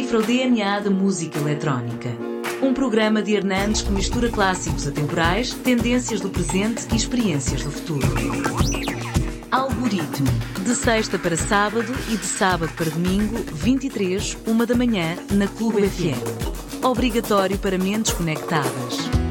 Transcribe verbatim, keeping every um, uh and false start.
decifra o D N A da música eletrónica. Um programa de Hernandes que mistura clássicos atemporais, tendências do presente e experiências do futuro. Algoritmo. De sexta para sábado e de sábado para domingo, vinte e três, uma da manhã, na Clube F M. Obrigatório para mentes conectadas.